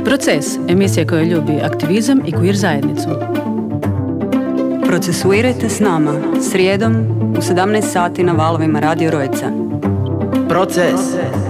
Proces, emisija koja ljubi aktivizam i queer zajednicu. Procesuirajte s nama, srijedom u 17 sati na valovima Radio Rojca. Proces.